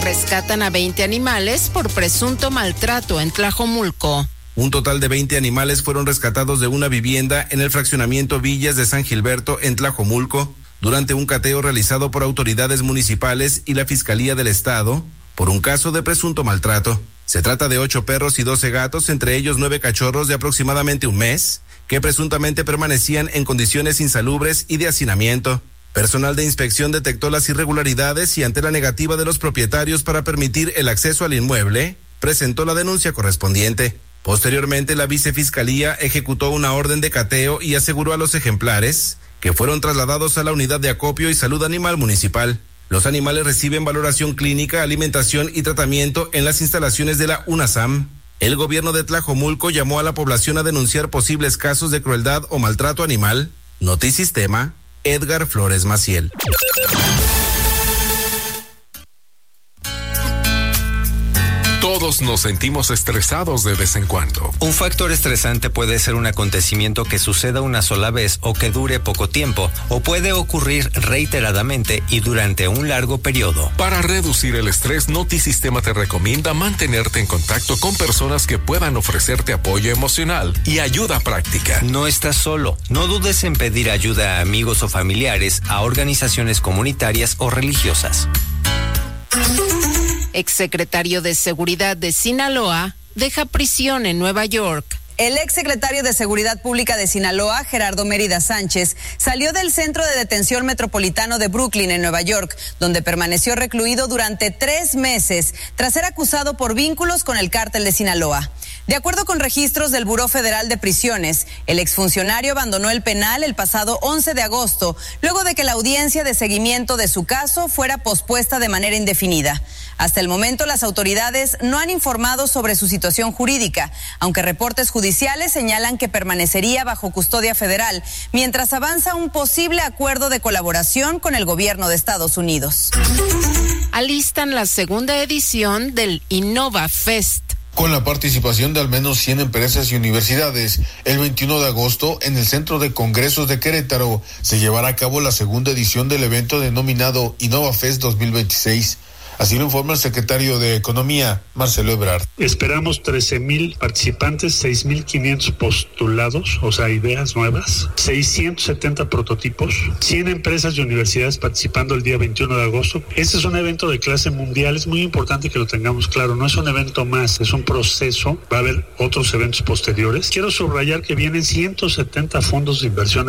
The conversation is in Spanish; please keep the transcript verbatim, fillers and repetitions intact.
Rescatan a veinte animales por presunto maltrato en Tlajomulco. Un total de veinte animales fueron rescatados de una vivienda en el fraccionamiento Villas de San Gilberto en Tlajomulco durante un cateo realizado por autoridades municipales y la Fiscalía del Estado por un caso de presunto maltrato. Se trata de ocho perros y doce gatos, entre ellos nueve cachorros de aproximadamente un mes, que presuntamente permanecían en condiciones insalubres y de hacinamiento. Personal de inspección detectó las irregularidades y ante la negativa de los propietarios para permitir el acceso al inmueble, presentó la denuncia correspondiente. Posteriormente, la vicefiscalía ejecutó una orden de cateo y aseguró a los ejemplares que fueron trasladados a la unidad de acopio y salud animal municipal. Los animales reciben valoración clínica, alimentación y tratamiento en las instalaciones de la UNASAM. El gobierno de Tlajomulco llamó a la población a denunciar posibles casos de crueldad o maltrato animal. Notisistema, Edgar Flores Maciel. Todos nos sentimos estresados de vez en cuando. Un factor estresante puede ser un acontecimiento que suceda una sola vez o que dure poco tiempo, o puede ocurrir reiteradamente y durante un largo periodo. Para reducir el estrés, Notisistema te recomienda mantenerte en contacto con personas que puedan ofrecerte apoyo emocional y ayuda práctica. No estás solo. No dudes en pedir ayuda a amigos o familiares, a organizaciones comunitarias o religiosas. Exsecretario de Seguridad de Sinaloa deja prisión en Nueva York. El exsecretario de Seguridad Pública de Sinaloa, Gerardo Mérida Sánchez, salió del Centro de Detención Metropolitano de Brooklyn, en Nueva York, donde permaneció recluido durante tres meses tras ser acusado por vínculos con el cártel de Sinaloa. De acuerdo con registros del Buró Federal de Prisiones, el exfuncionario abandonó el penal el pasado once de agosto, luego de que la audiencia de seguimiento de su caso fuera pospuesta de manera indefinida. Hasta el momento, las autoridades no han informado sobre su situación jurídica, aunque reportes judiciales señalan que permanecería bajo custodia federal, mientras avanza un posible acuerdo de colaboración con el gobierno de Estados Unidos. Alistan la segunda edición del Innova Fest. Con la participación de al menos cien empresas y universidades, el veintiuno de agosto, en el Centro de Congresos de Querétaro, se llevará a cabo la segunda edición del evento denominado Innova Fest dos mil veintiséis. Así lo informa el secretario de Economía, Marcelo Ebrard. Esperamos trece mil participantes, seis mil quinientos postulados, o sea, ideas nuevas, seiscientos setenta prototipos, cien empresas y universidades participando el día veintiuno de agosto. Este es un evento de clase mundial, es muy importante que lo tengamos claro, no es un evento más, es un proceso, va a haber otros eventos posteriores. Quiero subrayar que vienen ciento setenta fondos de inversión